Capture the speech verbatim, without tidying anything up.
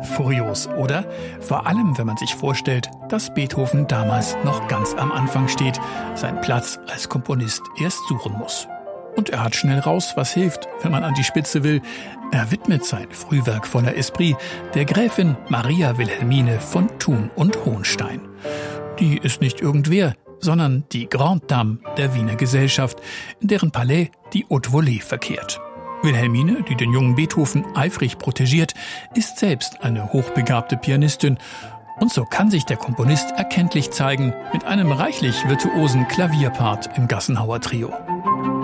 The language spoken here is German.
Furios, oder? Vor allem, wenn man sich vorstellt, dass Beethoven damals noch ganz am Anfang steht, seinen Platz als Komponist erst suchen muss. Und er hat schnell raus, was hilft, wenn man an die Spitze will. Er widmet sein Frühwerk voller Esprit der Gräfin Maria Wilhelmine von Thun und Hohenstein. Die ist nicht irgendwer, sondern die Grande Dame der Wiener Gesellschaft, in deren Palais die Haute Volée verkehrt. Wilhelmine, die den jungen Beethoven eifrig protegiert, ist selbst eine hochbegabte Pianistin. Und so kann sich der Komponist erkenntlich zeigen mit einem reichlich virtuosen Klavierpart im Gassenhauer Trio.